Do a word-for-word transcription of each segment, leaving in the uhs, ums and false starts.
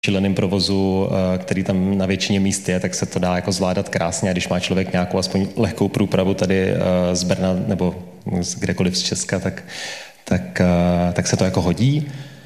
šíleným provozu, který tam na většině míst je, tak se to dá jako zvládat krásně a když má člověk nějakou aspoň lehkou průpravu tady z Brna nebo z kdekoliv z Česka, tak, tak, tak se to jako hodí.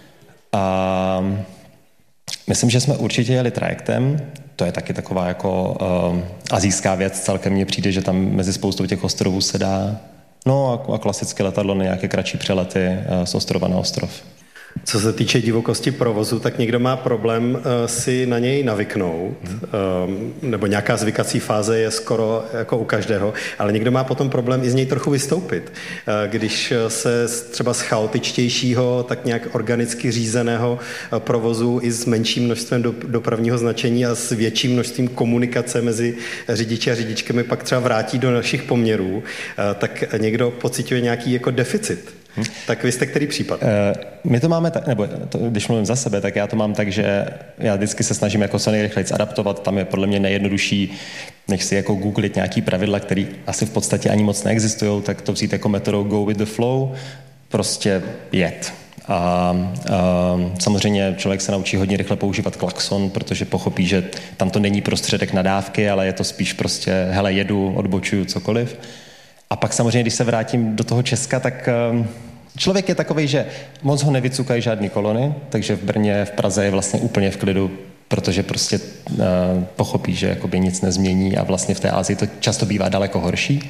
A myslím, že jsme určitě jeli trajektem, to je taky taková jako uh, asijská věc, celkem mně přijde, že tam mezi spoustou těch ostrovů se dá, no a, a klasické letadlo na nějaké kratší přelety uh, z ostrova na ostrov. Co se týče divokosti provozu, tak někdo má problém uh, si na něj navyknout, hmm. um, nebo nějaká zvykací fáze je skoro jako u každého, ale někdo má potom problém i z něj trochu vystoupit. Uh, když se třeba z chaotičtějšího, tak nějak organicky řízeného uh, provozu i s menším množstvem do, dopravního značení a s větším množstvím komunikace mezi řidiči a řidičkami pak třeba vrátí do našich poměrů, uh, tak někdo pociťuje nějaký jako deficit. Hmm. Tak vy jste který případ? Uh, my to máme tak, nebo to, když mluvím za sebe, tak já to mám tak, že já vždycky se snažím jako co nejrychleji adaptovat. Tam je podle mě nejjednodušší, než si jako googlit nějaký pravidla, které asi v podstatě ani moc neexistují, tak to vzít jako metodou go with the flow, prostě jet. A, a samozřejmě člověk se naučí hodně rychle používat klakson, protože pochopí, že tam to není prostředek nadávky, ale je to spíš prostě, hele, jedu, odbočuju, cokoliv. A pak samozřejmě, když se vrátím do toho Česka, tak člověk je takovej, že moc ho nevycukají žádný kolony, takže v Brně, v Praze je vlastně úplně v klidu, protože prostě uh, pochopí, že jakoby nic nezmění a vlastně v té Asii to často bývá daleko horší.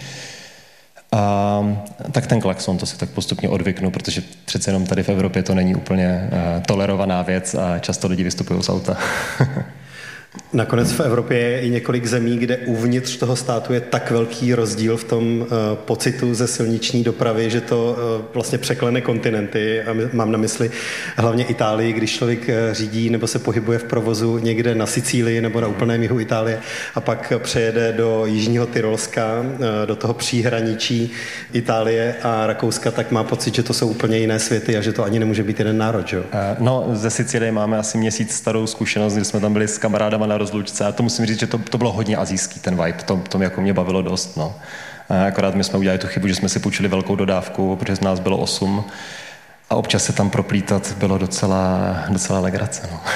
Uh, tak ten klakson, to si tak postupně odvyknu, protože přece jenom tady v Evropě to není úplně uh, tolerovaná věc a často lidi vystupují z auta. Nakonec v Evropě je i několik zemí, kde uvnitř toho státu je tak velký rozdíl v tom uh, pocitu ze silniční dopravy, že to uh, vlastně překlene kontinenty. A mám na mysli hlavně Itálii, když člověk uh, řídí nebo se pohybuje v provozu někde na Sicílii nebo na úplném jihu Itálie a pak přejede do jižního Tyrolska, uh, do toho příhraničí Itálie a Rakouska, tak má pocit, že to jsou úplně jiné světy a že to ani nemůže být jeden národ, že? Uh, no, ze Sicílie máme asi měsíc starou zkušenost, kdy jsme tam byli s kamarádama na rozlučce a to musím říct, že to, to bylo hodně asijský ten vibe, to, to mě jako mě bavilo dost, no. A akorát my jsme udělali tu chybu, že jsme si půjčili velkou dodávku, protože z nás bylo osm a občas se tam proplítat bylo docela, docela legrace, no.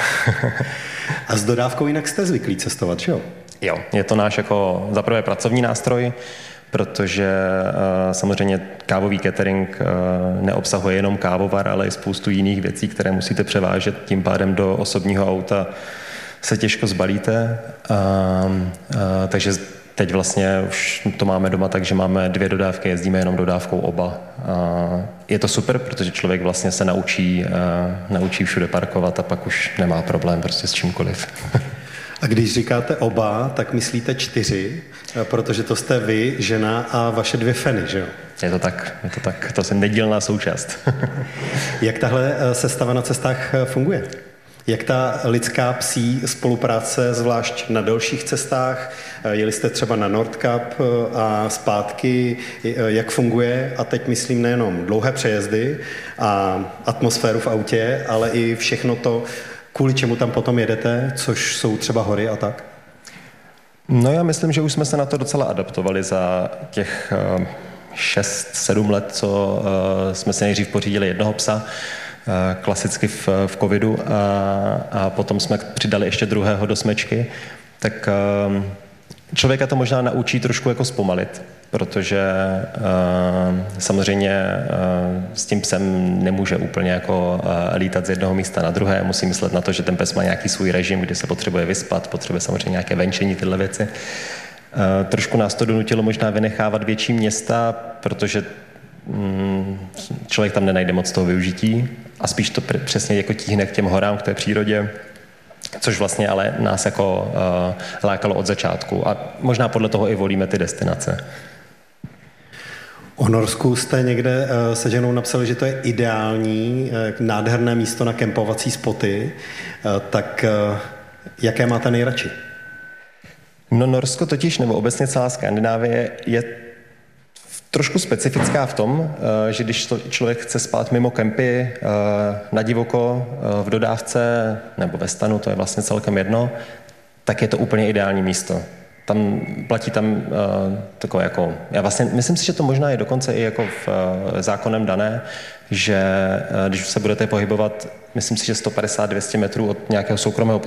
A s dodávkou jinak jste zvyklí cestovat, že jo? Jo, je to náš jako zaprvé pracovní nástroj, protože uh, samozřejmě kávový catering uh, neobsahuje jenom kávovar, ale i spoustu jiných věcí, které musíte převážet, tím pádem do osobního auta se těžko zbalíte, a, a, takže teď vlastně už to máme doma tak, že máme dvě dodávky, jezdíme jenom dodávkou oba. A je to super, protože člověk vlastně se naučí, a, naučí všude parkovat a pak už nemá problém prostě s čímkoliv. A když říkáte oba, tak myslíte čtyři, protože to jste vy, žena a vaše dvě feny, že jo? Je to tak, je to tak, to je nedílná součást. Jak tahle sestava na cestách funguje? Jak ta lidská psí spolupráce, zvlášť na delších cestách, jeli jste třeba na Nordkap a zpátky, jak funguje, a teď myslím nejenom dlouhé přejezdy a atmosféru v autě, ale i všechno to, kvůli čemu tam potom jedete, což jsou třeba hory a tak? No já myslím, že už jsme se na to docela adaptovali za těch šest sedm let, co jsme se nejdřív pořídili jednoho psa, klasicky v, v covidu a, a potom jsme přidali ještě druhého do smečky, tak um, člověka to možná naučí trošku jako zpomalit, protože uh, samozřejmě uh, s tím psem nemůže úplně jako uh, lítat z jednoho místa na druhé, musí myslet na to, že ten pes má nějaký svůj režim, kdy se potřebuje vyspat, potřebuje samozřejmě nějaké venčení, tyhle věci. Uh, trošku nás to donutilo možná vynechávat větší města, protože člověk tam nenajde moc toho využití a spíš to přesně jako tíhne k těm horám, k té přírodě, což vlastně ale nás jako uh, lákalo od začátku a možná podle toho i volíme ty destinace. O Norsku jste někde uh, se ženou napsali, že to je ideální, uh, nádherné místo na kempovací spoty, uh, tak uh, jaké máte nejradši? No Norsko totiž, nebo obecně celá Skandinávie je trošku specifická v tom, že když člověk chce spát mimo kempy, na divoko, v dodávce nebo ve stanu, to je vlastně celkem jedno, tak je to úplně ideální místo. Tam platí tam uh, takové jako, já vlastně myslím si, že to možná je dokonce i jako v uh, zákonem dané, že uh, když se budete pohybovat myslím si, že sto padesát dvě stě metrů od nějakého soukromého